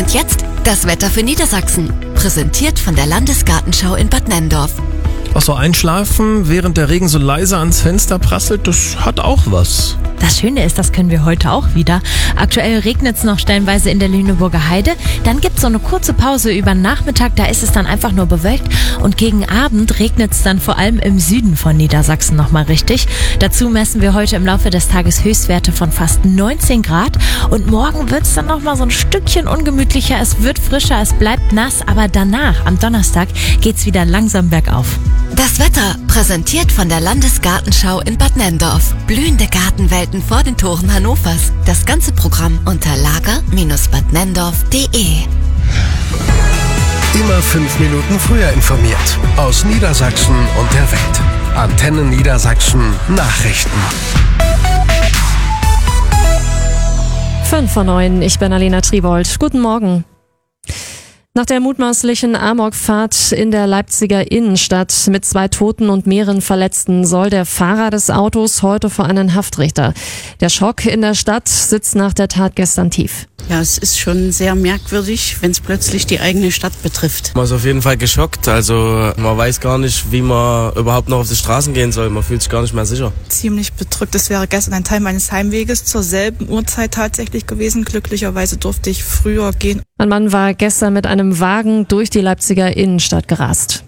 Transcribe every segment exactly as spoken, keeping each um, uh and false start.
Und jetzt das Wetter für Niedersachsen. Präsentiert von der Landesgartenschau in Bad Nenndorf. Ach so, einschlafen, während der Regen so leise ans Fenster prasselt, das hat auch was. Das Schöne ist, das können wir heute auch wieder. Aktuell regnet es noch stellenweise in der Lüneburger Heide. Dann gibt es so eine kurze Pause über Nachmittag, da ist es dann einfach nur bewölkt. Und gegen Abend regnet es dann vor allem im Süden von Niedersachsen nochmal richtig. Dazu messen wir heute im Laufe des Tages Höchstwerte von fast neunzehn Grad. Und morgen wird es dann nochmal so ein Stückchen ungemütlicher. Es wird frischer, es bleibt nass, aber danach, am Donnerstag, geht es wieder langsam bergauf. Das Wetter, präsentiert von der Landesgartenschau in Bad Nenndorf. Blühende Gartenwelten vor den Toren Hannovers. Das ganze Programm unter lager Bindestrich bad nenndorf punkt de. Immer fünf Minuten früher informiert. Aus Niedersachsen und der Welt. Antenne Niedersachsen Nachrichten. fünf vor neun, ich bin Alena Tribold. Guten Morgen. Nach der mutmaßlichen Amokfahrt in der Leipziger Innenstadt mit zwei Toten und mehreren Verletzten soll der Fahrer des Autos heute vor einen Haftrichter. Der Schock in der Stadt sitzt nach der Tat gestern tief. Ja, es ist schon sehr merkwürdig, wenn es plötzlich die eigene Stadt betrifft. Man ist auf jeden Fall geschockt. Also man weiß gar nicht, wie man überhaupt noch auf die Straßen gehen soll. Man fühlt sich gar nicht mehr sicher. Ziemlich bedrückt. Es wäre gestern ein Teil meines Heimweges zur selben Uhrzeit tatsächlich gewesen. Glücklicherweise durfte ich früher gehen. Ein Mann war gestern mit einem Wagen durch die Leipziger Innenstadt gerast.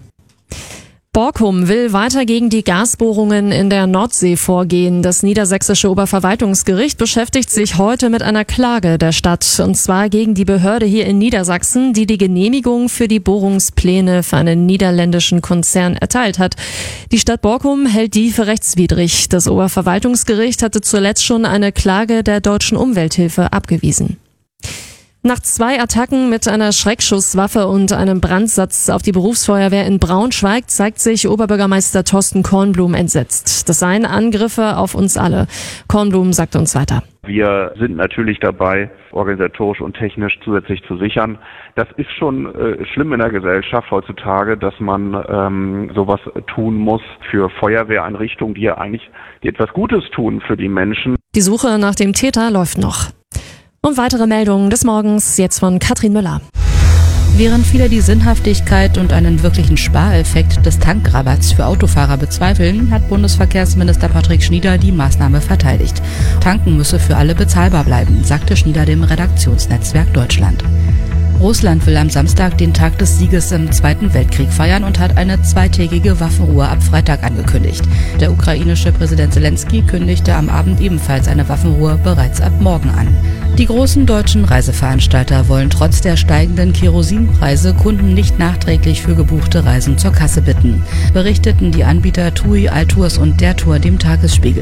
Borkum will weiter gegen die Gasbohrungen in der Nordsee vorgehen. Das niedersächsische Oberverwaltungsgericht beschäftigt sich heute mit einer Klage der Stadt, und zwar gegen die Behörde hier in Niedersachsen, die die Genehmigung für die Bohrungspläne für einen niederländischen Konzern erteilt hat. Die Stadt Borkum hält die für rechtswidrig. Das Oberverwaltungsgericht hatte zuletzt schon eine Klage der Deutschen Umwelthilfe abgewiesen. Nach zwei Attacken mit einer Schreckschusswaffe und einem Brandsatz auf die Berufsfeuerwehr in Braunschweig zeigt sich Oberbürgermeister Thorsten Kornblum entsetzt. Das seien Angriffe auf uns alle. Kornblum sagt uns weiter. Wir sind natürlich dabei, organisatorisch und technisch zusätzlich zu sichern. Das ist schon äh, schlimm in der Gesellschaft heutzutage, dass man ähm, sowas tun muss für Feuerwehreinrichtungen, die ja eigentlich die etwas Gutes tun für die Menschen. Die Suche nach dem Täter läuft noch. Und weitere Meldungen des Morgens jetzt von Katrin Müller. Während viele die Sinnhaftigkeit und einen wirklichen Spareffekt des Tankrabatts für Autofahrer bezweifeln, hat Bundesverkehrsminister Patrick Schnieder die Maßnahme verteidigt. Tanken müsse für alle bezahlbar bleiben, sagte Schnieder dem Redaktionsnetzwerk Deutschland. Russland will am Samstag den Tag des Sieges im Zweiten Weltkrieg feiern und hat eine zweitägige Waffenruhe ab Freitag angekündigt. Der ukrainische Präsident Zelensky kündigte am Abend ebenfalls eine Waffenruhe bereits ab morgen an. Die großen deutschen Reiseveranstalter wollen trotz der steigenden Kerosinpreise Kunden nicht nachträglich für gebuchte Reisen zur Kasse bitten, berichteten die Anbieter TUI, Altours und der Tour dem Tagesspiegel.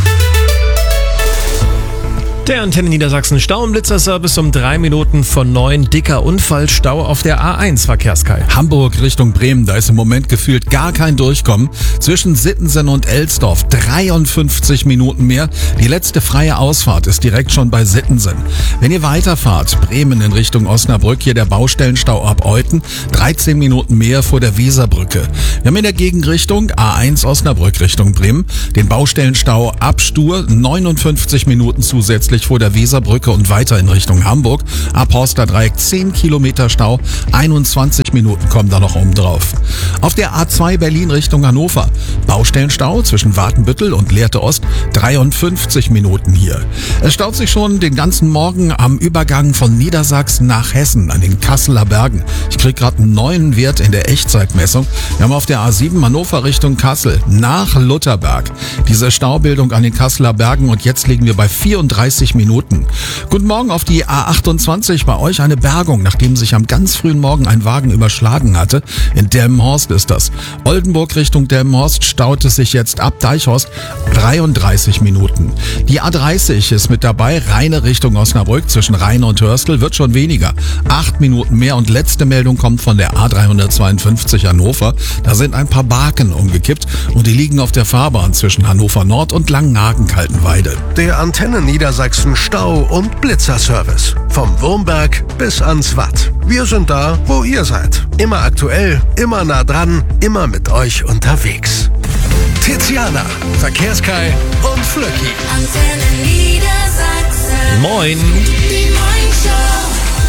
Der Antenne Niedersachsen Stau- und Blitzerservice um drei Minuten von neun. Dicker Unfallstau auf der A eins, Verkehrskai. Hamburg Richtung Bremen, da ist im Moment gefühlt gar kein Durchkommen. Zwischen Sittensen und Elsdorf dreiundfünfzig Minuten mehr. Die letzte freie Ausfahrt ist direkt schon bei Sittensen. Wenn ihr weiterfahrt, Bremen in Richtung Osnabrück, hier der Baustellenstau ab Euten, dreizehn Minuten mehr vor der Weserbrücke. Wir haben in der Gegenrichtung A eins Osnabrück Richtung Bremen den Baustellenstau ab Stur, neunundfünfzig Minuten zusätzlich vor der Weserbrücke und weiter in Richtung Hamburg. Ab Horsterdreieck zehn Kilometer Stau, einundzwanzig Minuten kommen da noch oben drauf. Auf der A zwei Berlin Richtung Hannover. Baustellenstau zwischen Watenbüttel und Lehrte Ost, dreiundfünfzig Minuten hier. Es staut sich schon den ganzen Morgen am Übergang von Niedersachsen nach Hessen an den Kasseler Bergen. Ich krieg gerade einen neuen Wert in der Echtzeitmessung. Wir haben auf der A sieben Hannover Richtung Kassel nach Lutherberg diese Staubildung an den Kasseler Bergen und jetzt liegen wir bei vierunddreißig Minuten. Guten Morgen auf die A achtundzwanzig, bei euch eine Bergung, nachdem sich am ganz frühen Morgen ein Wagen überschlagen hatte. In Delmenhorst ist das. Oldenburg Richtung Delmenhorst staut es sich jetzt ab Deichhorst dreiunddreißig Minuten. Die A dreißig ist mit dabei, Rheine Richtung Osnabrück zwischen Rheine und Hörstel wird schon weniger. Acht Minuten mehr und letzte Meldung kommt von der A dreihundertzweiundfünfzig Hannover. Da sind ein paar Barken umgekippt und die liegen auf der Fahrbahn zwischen Hannover Nord und Langenhagen-Kaltenweide. Der Antenne Niedersachsen Stau- und Blitzerservice. Vom Wurmberg bis ans Watt. Wir sind da, wo ihr seid. Immer aktuell, immer nah dran, immer mit euch unterwegs. Tiziana, Verkehrskai und Flöcki. Antenne Niedersachsen. Moin. Die Moin Show.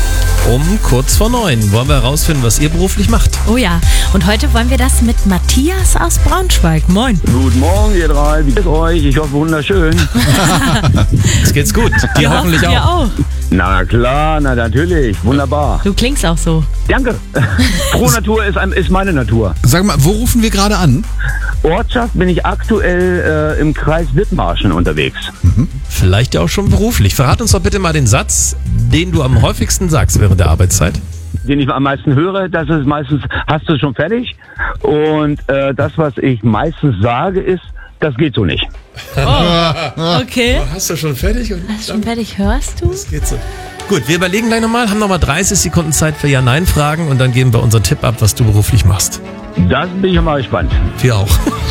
um kurz vor neun wollen wir herausfinden, was ihr beruflich macht. Oh ja, und heute wollen wir das mit Matthias aus Braunschweig. Moin. Guten Morgen, ihr drei. Wie geht's euch? Ich hoffe, wunderschön. Es geht's gut. Dir Ja, hoffentlich dir auch. auch. Na klar, na natürlich. Wunderbar. Du klingst auch so. Danke. Pro Natur ist, ein- ist meine Natur. Sag mal, wo rufen wir gerade an? Ortschaft bin ich aktuell äh, im Kreis Dithmarschen unterwegs. Vielleicht ja auch schon beruflich. Verrat uns doch bitte mal den Satz, den du am häufigsten sagst während der Arbeitszeit. Den ich am meisten höre, das ist meistens, hast du schon fertig? Und äh, das, was ich meistens sage, ist, das geht so nicht. Okay. Hast du schon fertig? Hast du schon fertig, hörst du? Das geht so. Gut, wir überlegen gleich nochmal, haben nochmal dreißig Sekunden Zeit für Ja-Nein-Fragen und dann geben wir unseren Tipp ab, was du beruflich machst. Das bin ich mal gespannt. Wir auch.